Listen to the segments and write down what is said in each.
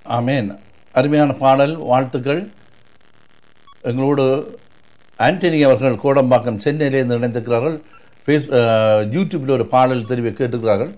ஆமேன். அருமையான பாடல், வாழ்த்துக்கள். எங்களோடு ஆண்டனி அவர்கள் கோடம்பாக்கம் சென்னையிலிருந்து இணைந்திருக்கிறார்கள். யூடியூப்ல ஒரு பாடல் தெரிவி கேட்டுக்கிறார்கள்.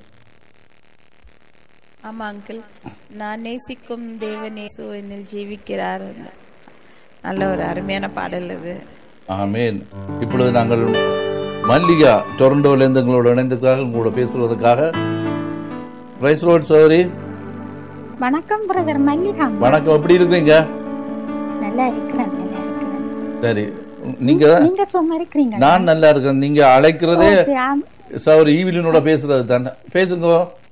ஆமா அங்கிள், நான் நேசிக்கும் தேவனேசு என்னில் ஜீவிக்கிறார். நல்ல ஒரு அருமையான பாடல் இது. ஆமேன். இப்பொழுது நாங்கள் மல்லிகா டொரண்டோவிலிருந்து எங்களோடு இணைந்திருக்கிறார்கள். உங்களோட பேசுவதற்காக. பிரைஸ் லார்ட் சகோதரி. வணக்கம் பிரதர் மல்லிகா. வணக்கம், எப்படி இருக்கீங்க? நல்லா இருக்கிறேன். சரி, நீங்க சும்மா இருக்கீங்க? நான் நல்லா இருக்கேன். நீங்க அழைக்கிறதே சகோதரி ஈவிலினோட பேசுறது தானே? பேசுங்க.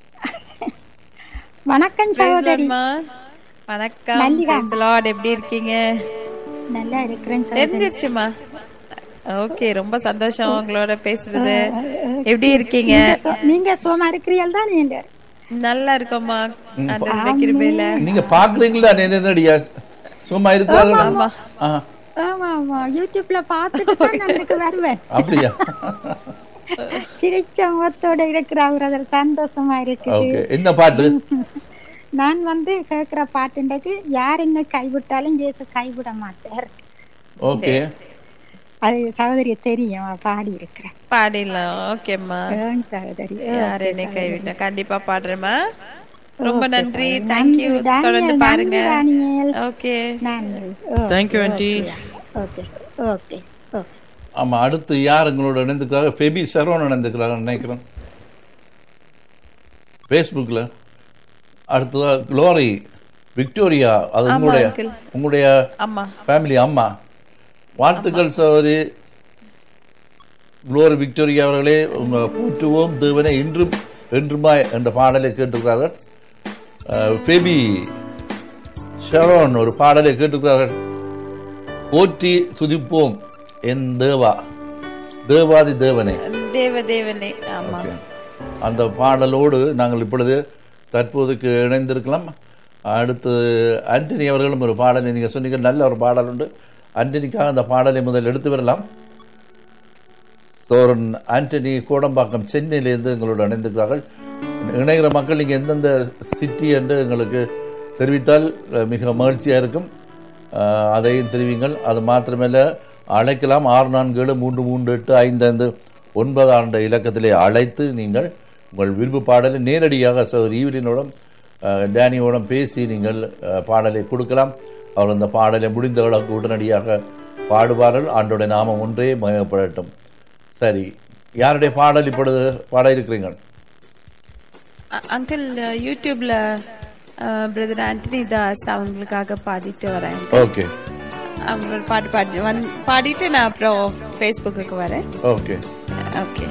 வணக்கம் சகோதரி. வணக்கம். எப்படி இருக்கீங்க? நல்லா இருக்கிறேன். தெரிஞ்சிருச்சுமா. ஓகே, ரொம்ப சந்தோஷம் உங்களோட பேசுறது. எப்படி இருக்கீங்க? நீங்க சும்மா இருக்கிறீர்கள் தான்? நல்லா இருக்கோம்மா, ஆண்டவருடைய கிருபையில. நீங்க பாக்குறீங்களா? என்னடியா சும்மா இருக்கிறாங்க? ஆமா ஆமா, யூடியூப்ல பாத்துட்டு தான் எனக்கு வருவேன். அப்படியா? சிரிச்ச முகத்தோட இருக்கிற பிரதர், சந்தோஷமா இருக்கு. என்ன பாட்டு? நான் கேக்குற பாட்டுக்கு யார் என்ன கைவிட்டாலும் இயேசு கைவிட மாட்டார். ஓகே, அது சகோதரி தெரியும், பாடி இருக்கிறேன். பாடிடலாம். ஓகேம்மா சகோதரி. யார் என்ன கைவிட்ட கண்டிப்பா பாடுறேம்மா. ரொம்ப நன்றி. தேங்க்யூ. தொடர்ந்து பாருங்க. ஓகே, நன்றி. Thank you aunty. Okay okay. ஆமா, அடுத்து யார் எங்களோட இணைந்துக்கிறாங்க? பேபி சரவணன் இணைந்துக்கிறாங்க நினைக்கிறேன் பேஸ்புக்ல. அடுத்ததா குளோரி விக்டோரியா, அது உங்களுடைய ஃபேமிலி அம்மா. வாழ்த்துக்கள் சகோதரி குளோரி விக்டோரியா அவர்களே. உங்க போற்றுவோம் தேவனை இன்றும் என்றுமாய் என்ற பாடலை கேட்டுக்கிறார்கள். பேபி ஷரோன் ஒரு பாடலை கேட்டுக்கிறார்கள். போற்றி துதிப்போம் என் தேவா, தேவாதி தேவனே, தேவதேவனே. அந்த பாடலோடு நாங்கள் இப்பொழுது தற்போதுக்கு இணைந்திருக்கலாம். அடுத்து ஆண்டனி அவர்களும் ஒரு பாடலை நீங்க சொன்னீங்க, நல்ல ஒரு பாடல் உண்டு. ஆண்டனிக்காக அந்த பாடலை முதல் எடுத்து வரலாம். சோரன் ஆண்டனி கோடம்பாக்கம் சென்னையிலிருந்து எங்களோடு இணைந்திருக்கிறார்கள். இணைகிற மக்கள் நீங்கள் எந்தெந்த சிட்டி என்று எங்களுக்கு தெரிவித்தால் மிக மகிழ்ச்சியாக இருக்கும். அதையும் தெரிவிங்கள். அது மாத்திரமல்ல, அழைக்கலாம். 6473385595 இலக்கத்திலே அழைத்து நீங்கள் உங்கள் விருப்பு பாடலை நேரடியாக சகோதரி ஈவிலினோடும் டேனியோடும் பேசி நீங்கள் பாடலை கொடுக்கலாம். அவர் அந்த பாடலை முடிந்த அளவுக்கு உடனடியாக பாடுவார்கள். ஆண்டோட நாமம் ஒன்றே மகிமைப்படட்டும். சரி, யாருடைய பாடல் இப்பொழுது பாட இருக்கிறீங்க? அங்கிள், யூடியூப்ல பிரதர் ஆண்டனி தாஸ் அவங்களுக்காக பாடிட்டு வரேன். ஓகே, அவங்களோட பாட்டு பாடிட்டு நான் அப்புறம் ஃபேஸ்புக்கு வரேன். Okay okay.